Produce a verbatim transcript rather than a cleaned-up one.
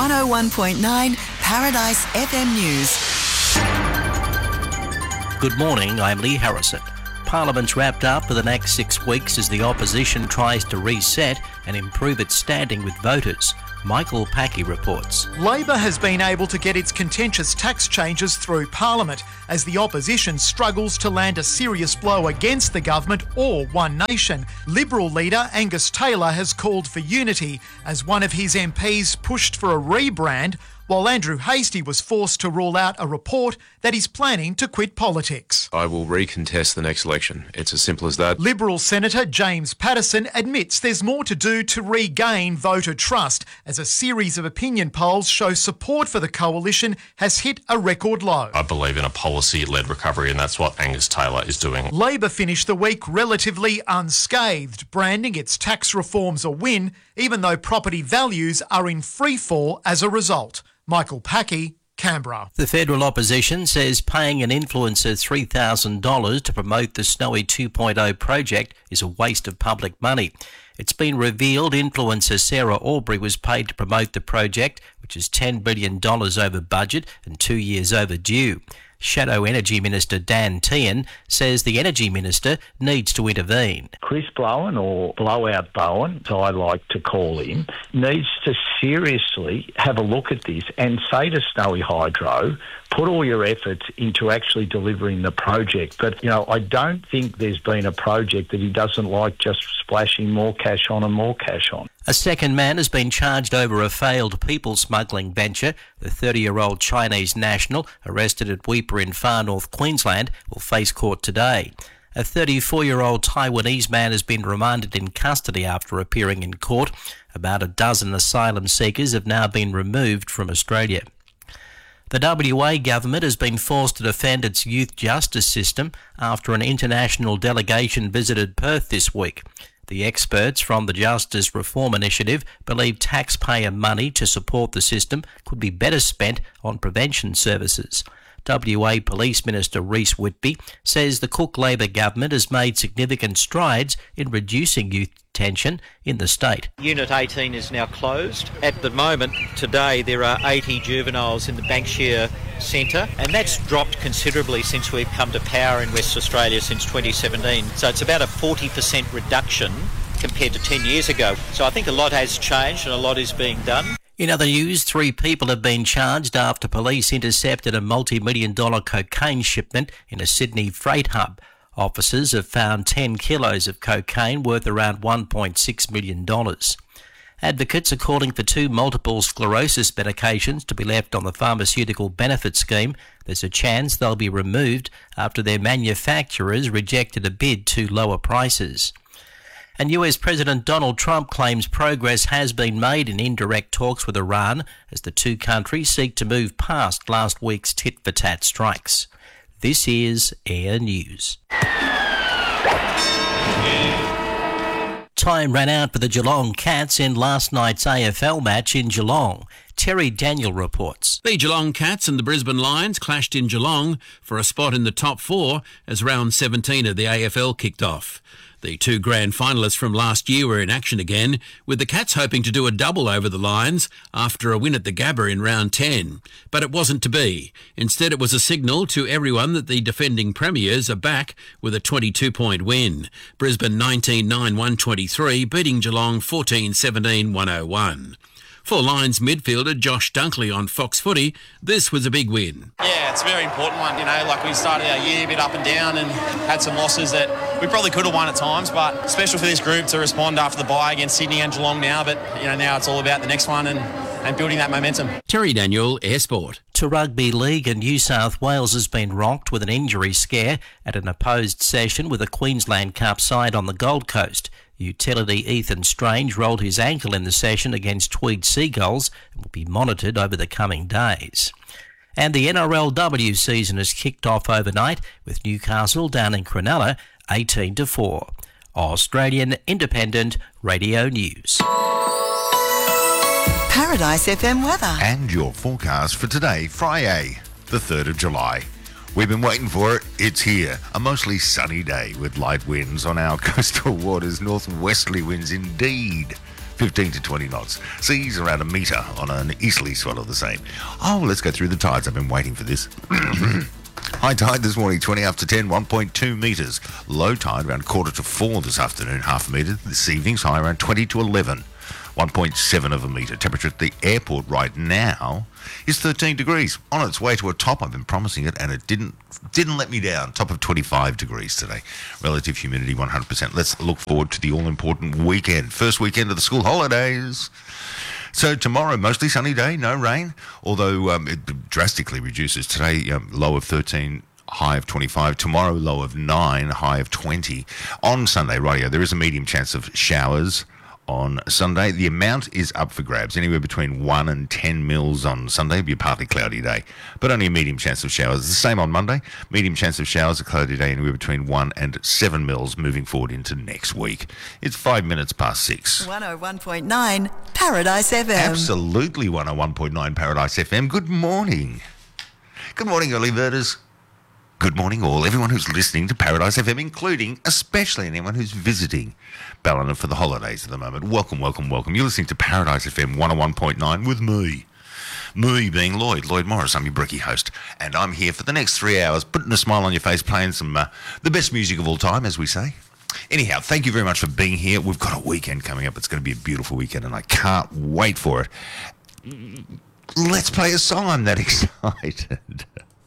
one oh one point nine Paradise F M News. Good morning, I'm Lee Harrison. Parliament's wrapped up for the next six weeks as the opposition tries to reset and improve its standing with voters. Michael Packey reports. Labor has been able to get its contentious tax changes through Parliament as the opposition struggles to land a serious blow against the government or One Nation. Liberal leader Angus Taylor has called for unity as one of his M Ps pushed for a rebrand, while Andrew Hastie was forced to rule out a report that he's planning to quit politics. I will recontest the next election. It's as simple as that. Liberal Senator James Paterson admits there's more to do to regain voter trust as a series of opinion polls show support for the coalition has hit a record low. I believe in a policy-led recovery, and that's what Angus Taylor is doing. Labor finished the week relatively unscathed, branding its tax reforms a win, even though property values are in freefall as a result. Michael Packey, Canberra. The federal opposition says paying an influencer three thousand dollars to promote the Snowy two point oh project is a waste of public money. It's been revealed influencer Sarah Aubrey was paid to promote the project, which is ten billion dollars over budget and two years overdue. Shadow Energy Minister Dan Tehan says the Energy Minister needs to intervene. Chris Blowen, or Blowout Bowen, as I like to call him, needs to seriously have a look at this and say to Snowy Hydro, put all your efforts into actually delivering the project. But, you know, I don't think there's been a project that he doesn't like just splashing more cash on and more cash on. A second man has been charged over a failed people smuggling venture. The thirty-year-old Chinese national, arrested at Weipa in far north Queensland, will face court today. A thirty-four-year-old Taiwanese man has been remanded in custody after appearing in court. About a dozen asylum seekers have now been removed from Australia. The W A government has been forced to defend its youth justice system after an international delegation visited Perth this week. The experts from the Justice Reform Initiative believe taxpayer money to support the system could be better spent on prevention services. W A Police Minister Rhys Whitby says the Cook Labor government has made significant strides in reducing youth detention in the state. Unit eighteen is now closed. At the moment, today, there are eighty juveniles in the Banksia Centre, and that's dropped considerably since we've come to power in West Australia since twenty seventeen. So it's about a forty percent reduction compared to ten years ago. So I think a lot has changed and a lot is being done. In other news, three people have been charged after police intercepted a multi-million dollar cocaine shipment in a Sydney freight hub. Officers have found ten kilos of cocaine worth around one point six million dollars. Advocates are calling for two multiple sclerosis medications to be left on the pharmaceutical benefit scheme. There's a chance they'll be removed after their manufacturers rejected a bid to lower prices. And U S President Donald Trump claims progress has been made in indirect talks with Iran as the two countries seek to move past last week's tit-for-tat strikes. This is Air News. Time ran out for the Geelong Cats in last night's A F L match in Geelong. Terry Daniel reports. The Geelong Cats and the Brisbane Lions clashed in Geelong for a spot in the top four as round seventeen of the A F L kicked off. The two grand finalists from last year were in action again, with the Cats hoping to do a double over the Lions after a win at the Gabba in round ten. But it wasn't to be. Instead, it was a signal to everyone that the defending premiers are back with a twenty-two point win. Brisbane nineteen nine one twenty-three, beating Geelong fourteen seventeen one oh one. For Lions midfielder Josh Dunkley on Fox Footy, this was a big win. Yeah, it's a very important one. You know, like we started our year a bit up and down and had some losses that we probably could have won at times, but special for this group to respond after the bye against Sydney and Geelong now. But, you know, now it's all about the next one and, and building that momentum. Terry Daniel, Air Sport. To Rugby League, and New South Wales has been rocked with an injury scare at an opposed session with a Queensland Cup side on the Gold Coast. Utility Ethan Strange rolled his ankle in the session against Tweed Seagulls and will be monitored over the coming days. And the N R L W season has kicked off overnight with Newcastle down in Cronulla eighteen to four. Australian Independent Radio News. Paradise F M weather. And your forecast for today, Friday, the third of July. We've been waiting for it. It's here. A mostly sunny day with light winds on our coastal waters, northwesterly winds indeed. fifteen to twenty knots. Seas around a metre on an easterly swell of the same. Oh, let's go through the tides. I've been waiting for this. High tide this morning, twenty after ten, one point two metres. Low tide around quarter to four this afternoon, half a metre. This evening's high around twenty to eleven, one point seven of a metre. Temperature at the airport right now is thirteen degrees. On its way to a top, I've been promising it, and it didn't didn't let me down. Top of twenty-five degrees today. Relative humidity one hundred percent. Let's look forward to the all-important weekend. First weekend of the school holidays. So tomorrow, mostly sunny day, no rain, although um, it drastically reduces. Today, um, low of thirteen, high of twenty-five. Tomorrow, low of nine, high of twenty. On Sunday, rightio, there is a medium chance of showers on Sunday. The amount is up for grabs, anywhere between one and ten mils on Sunday. It'll be a partly cloudy day, but only a medium chance of showers. The same on Monday. Medium chance of showers, a cloudy day, anywhere between one and seven mils moving forward into next week. It's five minutes past six. one oh one point nine Paradise F M. Absolutely one oh one point nine Paradise F M. Good morning. Good morning, early birders. Good morning, all. Everyone who's listening to Paradise F M, including, especially anyone who's visiting Ballina for the holidays at the moment. Welcome, welcome, welcome. You're listening to Paradise F M one oh one point nine with me. Me being Lloyd, Lloyd Morris. I'm your Bricky host. And I'm here for the next three hours, putting a smile on your face, playing some, uh, the best music of all time, as we say. Anyhow, thank you very much for being here. We've got a weekend coming up. It's going to be a beautiful weekend, and I can't wait for it. Let's play a song. I'm that excited.